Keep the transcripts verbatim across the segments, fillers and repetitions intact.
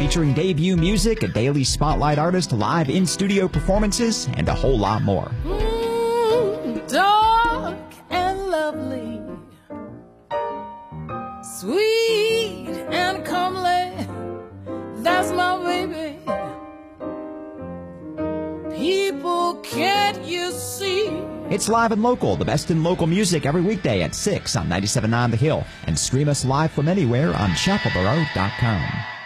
featuring debut music, a daily spotlight artist, live in-studio performances, and a whole lot more. Mm, dark and lovely, sweet and comely, that's my baby. People, can't you see? It's Live and Local, the best in local music every weekday at six on ninety-seven point nine The Hill. And stream us live from anywhere on chapel borough dot com.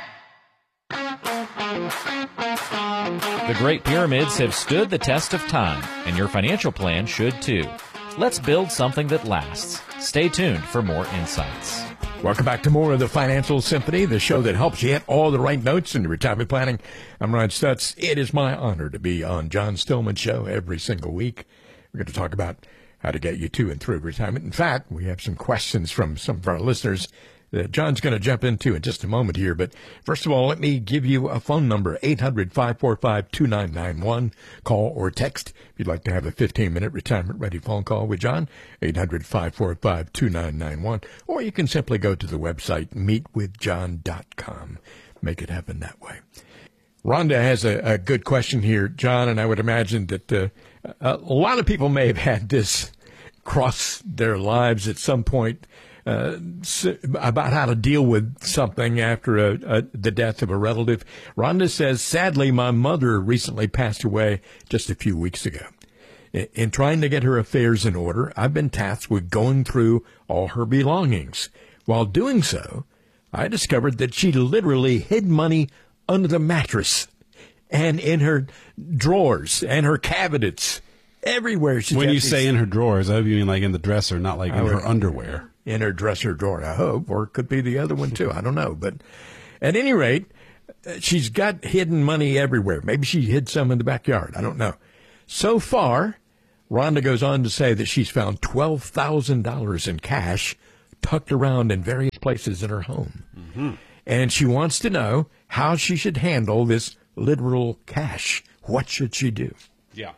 The Great Pyramids have stood the test of time, and your financial plan should too. Let's build something that lasts. Stay tuned for more insights. Welcome back to more of the Financial Symphony, the show that helps you hit all the right notes in retirement planning. I'm Ryan Stutz. It is my honor to be on John Stillman's show every single week. We're going to talk about how to get you to and through retirement. In fact, we have some questions from some of our listeners that John's going to jump into in just a moment here. But first of all, let me give you a phone number, eight hundred, five four five, two nine nine one. Call or text if you'd like to have a fifteen-minute retirement-ready phone call with John, eight hundred, five four five, two nine nine one. Or you can simply go to the website, meet with john dot com. Make it happen that way. Rhonda has a, a good question here, John, and I would imagine that uh, a lot of people may have had this cross their lives at some point. Uh, about how to deal with something after a, a, the death of a relative. Rhonda says, sadly, my mother recently passed away just a few weeks ago. In, in trying to get her affairs in order, I've been tasked with going through all her belongings. While doing so, I discovered that she literally hid money under the mattress and in her drawers and her cabinets. Everywhere. She's when you these, say in her drawers, I hope you mean like in the dresser, not like in her underwear. In her dresser drawer, I hope, or it could be the other one too. I don't know. But at any rate, she's got hidden money everywhere. Maybe she hid some in the backyard. I don't know. So far, Rhonda goes on to say that she's found twelve thousand dollars in cash tucked around in various places in her home. Mm-hmm. And she wants to know how she should handle this literal cash. What should she do? Yeah.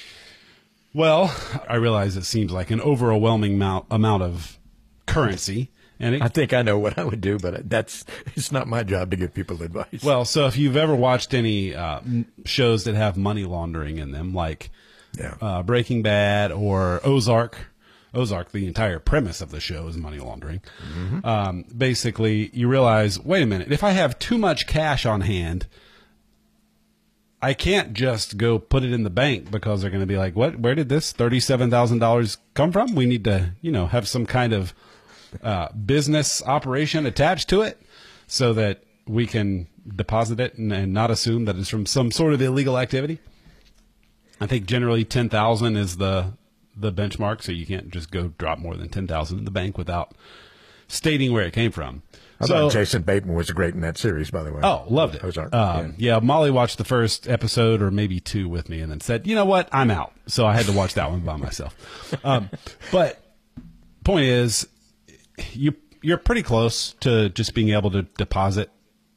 Well, I realize it seems like an overwhelming amount, amount of currency. And it, I think I know what I would do, but that's it's not my job to give people advice. Well, so if you've ever watched any uh, shows that have money laundering in them, like yeah. uh, Breaking Bad or Ozark, Ozark, the entire premise of the show is money laundering. Mm-hmm. Um, basically, you realize, wait a minute, if I have too much cash on hand, I can't just go put it in the bank because they're going to be like, what? Where did this thirty-seven thousand dollars come from? We need to, you know, have some kind of uh, business operation attached to it so that we can deposit it and, and not assume that it's from some sort of illegal activity. I think generally ten thousand is the the benchmark, so you can't just go drop more than ten thousand in the bank without stating where it came from. I so, thought Jason Bateman was great in that series, by the way. Oh, loved it. Ozark. Um, yeah. yeah, Molly watched the first episode or maybe two with me and then said, you know what, I'm out. So I had to watch that one by myself. Um, but point is, you, you're pretty close to just being able to deposit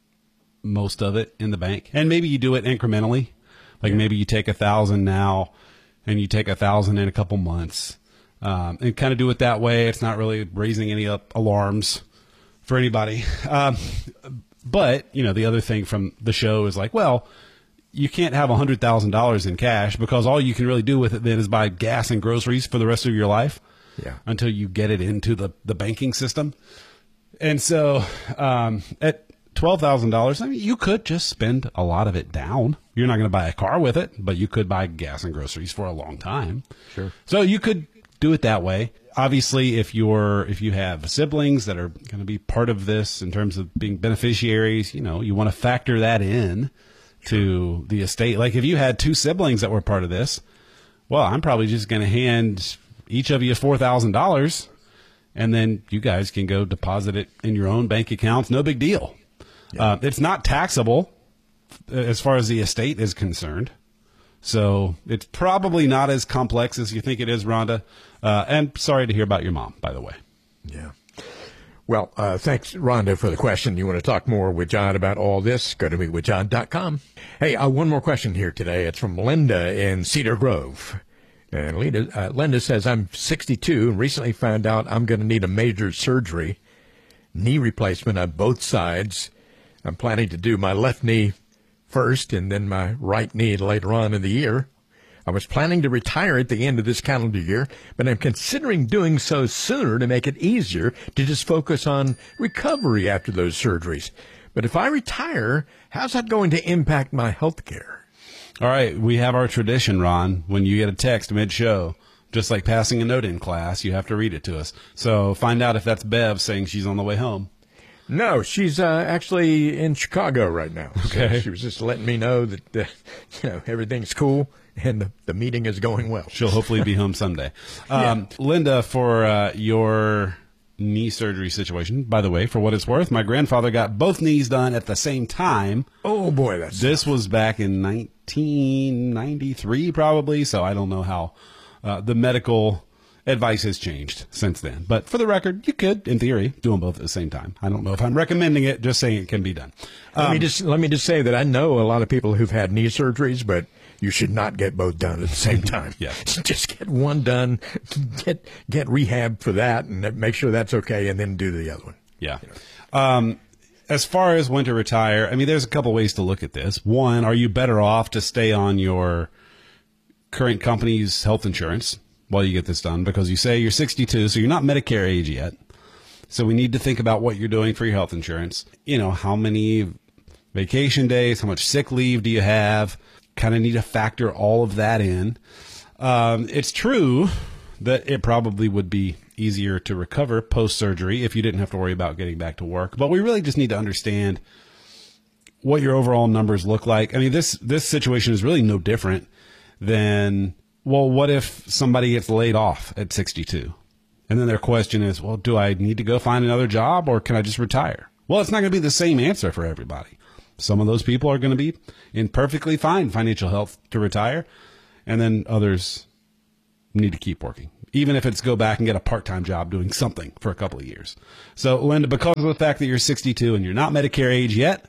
most of it in the bank. And maybe you do it incrementally. Like yeah. maybe you take a thousand now and you take a thousand in a couple months. Um, and kind of do it that way. It's not really raising any up alarms for anybody. Um, but, you know, the other thing from the show is like, well, you can't have one hundred thousand dollars in cash because all you can really do with it then is buy gas and groceries for the rest of your life yeah. until you get it into the, the banking system. And so um, at twelve thousand dollars, I mean, you could just spend a lot of it down. You're not going to buy a car with it, but you could buy gas and groceries for a long time. Sure. So you could do it that way. Obviously, if you're if you have siblings that are going to be part of this in terms of being beneficiaries, you know, you want to factor that in to the estate. Like if you had two siblings that were part of this, well, I'm probably just going to hand each of you four thousand dollars, and then you guys can go deposit it in your own bank accounts. No big deal. Yeah. Uh, it's not taxable as far as the estate is concerned. So it's probably not as complex as you think it is, Rhonda. Uh, and sorry to hear about your mom, by the way. Yeah. Well, uh, thanks, Rhonda, for the question. You want to talk more with John about all this? Go to meet with john dot com. Hey, uh, one more question here today. It's from Linda in Cedar Grove. And Linda, uh, Linda says, I'm sixty-two and recently found out I'm going to need a major surgery, knee replacement on both sides. I'm planning to do my left knee first and then my right knee later on in the year. I was planning to retire at the end of this calendar year, but I'm considering doing so sooner to make it easier to just focus on recovery after those surgeries. But if I retire, how's that going to impact my health care? All right, we have our tradition, Ron. When you get a text mid-show, just like passing a note in class, you have to read it to us. So find out if that's Bev saying she's on the way home. No, she's uh, actually in Chicago right now. Okay. So she was just letting me know that uh, you know everything's cool and the, the meeting is going well. She'll hopefully be home someday. Um, yeah. Linda, for uh, your knee surgery situation, by the way, for what it's worth, my grandfather got both knees done at the same time. Oh, boy, that's This tough. was back in nineteen ninety-three, probably, so I don't know how uh, the medical advice has changed since then. But for the record, you could, in theory, do them both at the same time. I don't know if I'm recommending it, just saying it can be done. Um, let me just let me just say that I know a lot of people who've had knee surgeries, but you should not get both done at the same time. Yeah. Just get one done, get get rehab for that, and make sure that's okay, and then do the other one. Yeah. Um, as far as when to retire, I mean, there's a couple ways to look at this. One, are you better off to stay on your current company's health insurance while you get this done? Because you say you're sixty-two, so you're not Medicare age yet. So we need to think about what you're doing for your health insurance. You know, how many vacation days, how much sick leave do you have? Kind of need to factor all of that in. Um, it's true that it probably would be easier to recover post-surgery if you didn't have to worry about getting back to work. But we really just need to understand what your overall numbers look like. I mean, this this situation is really no different than, well, what if somebody gets laid off at sixty-two? And then their question is, well, do I need to go find another job or can I just retire? Well, it's not going to be the same answer for everybody. Some of those people are going to be in perfectly fine financial health to retire, and then others need to keep working, even if it's go back and get a part-time job doing something for a couple of years. So, Linda, because of the fact that you're sixty-two and you're not Medicare age yet,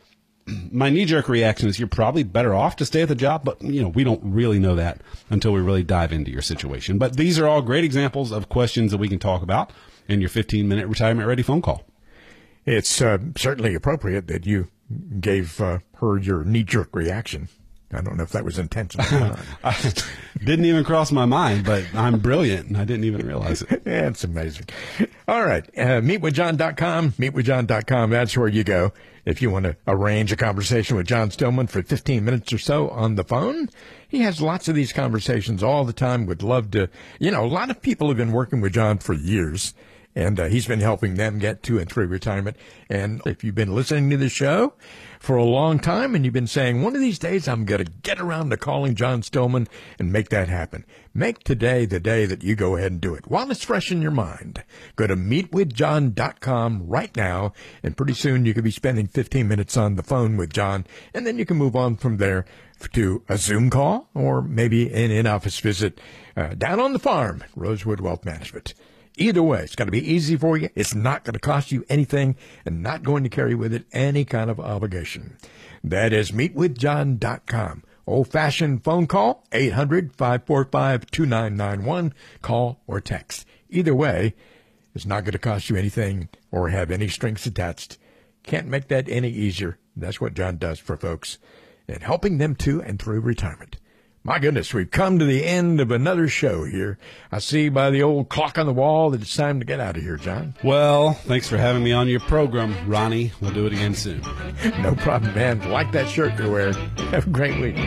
my knee-jerk reaction is you're probably better off to stay at the job, but you know we don't really know that until we really dive into your situation. But these are all great examples of questions that we can talk about in your fifteen-minute retirement-ready phone call. It's uh, certainly appropriate that you gave uh, her your knee-jerk reaction. I don't know if that was intentional or not. I didn't even cross my mind, but I'm brilliant, and I didn't even realize it. Yeah, it's amazing. All right, uh, meet with john dot com, meet with john dot com. That's where you go if you want to arrange a conversation with John Stillman for fifteen minutes or so on the phone. He has lots of these conversations all the time. Would love to, you know, a lot of people have been working with John for years, and uh, he's been helping them get to and through retirement. And if you've been listening to the show for a long time and you've been saying, one of these days I'm going to get around to calling John Stillman and make that happen, make today the day that you go ahead and do it while it's fresh in your mind. Go to meet with john dot com right now, and pretty soon you could be spending fifteen minutes on the phone with John, and then you can move on from there to a Zoom call or maybe an in-office visit uh, down on the farm, Rosewood Wealth Management. Either way, it's going to be easy for you. It's not going to cost you anything and not going to carry with it any kind of obligation. That is meet with john dot com. Old-fashioned phone call, eight hundred, five four five, two nine nine one. Call or text. Either way, it's not going to cost you anything or have any strings attached. Can't make that any easier. That's what John does for folks and helping them to and through retirement. My goodness, we've come to the end of another show here. I see by the old clock on the wall that it's time to get out of here, John. Well, thanks for having me on your program, Ronnie. We'll do it again soon. No problem, man. Like that shirt you're wearing. Have a great week.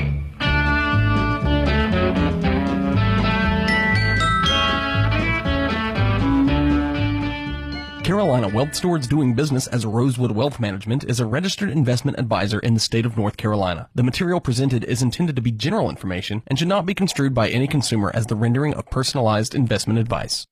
Carolina Wealth Stewards doing business as Rosewood Wealth Management is a registered investment advisor in the state of North Carolina. The material presented is intended to be general information and should not be construed by any consumer as the rendering of personalized investment advice.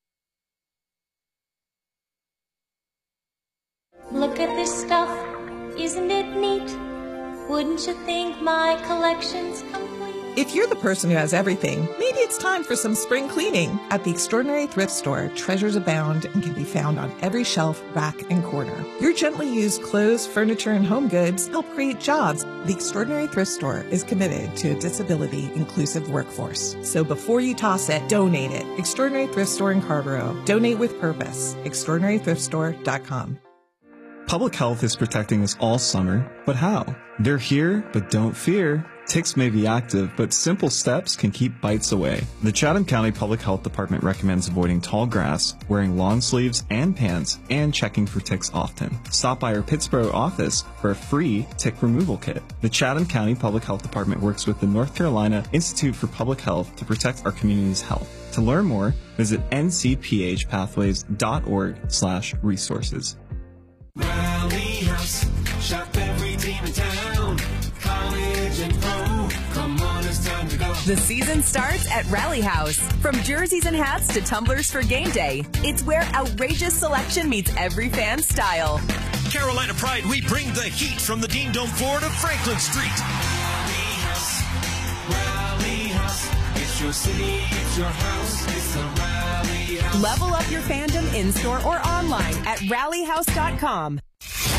Look at this stuff, isn't it neat? Wouldn't you think my collection's complete? If you're the person who has everything, maybe it's time for some spring cleaning. At the Extraordinary Thrift Store, treasures abound and can be found on every shelf, rack, and corner. Your gently used clothes, furniture, and home goods help create jobs. The Extraordinary Thrift Store is committed to a disability-inclusive workforce. So before you toss it, donate it. Extraordinary Thrift Store in Carrboro. Donate with purpose. extraordinary thrift store dot com. Public health is protecting us all summer, but how? They're here, but don't fear. Ticks may be active, but simple steps can keep bites away. The Chatham County Public Health Department recommends avoiding tall grass, wearing long sleeves and pants, and checking for ticks often. Stop by our Pittsburgh office for a free tick removal kit. The Chatham County Public Health Department works with the North Carolina Institute for Public Health to protect our community's health. To learn more, visit n c p h pathways dot org slash resources. Rally House, shop every team in town, college and pro, come on, it's time to go. The season starts at Rally House. From jerseys and hats to tumblers for game day, it's where outrageous selection meets every fan's style. Carolina Pride, we bring the heat from the Dean Dome floor to Franklin Street. Rally House, Rally House, it's your city, it's your house, it's the Rally House. Level up your fandom in-store or online at rally house dot com.